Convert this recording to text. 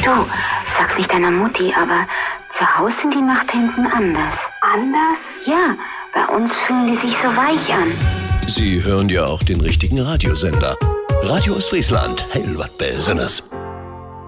Du, sag's nicht deiner Mutti, aber zu Hause sind die Nachtenten anders. Anders? Ja, bei uns fühlen die sich so weich an. Sie hören ja auch den richtigen Radiosender. Radio Ostfriesland, heil wat Besonderes.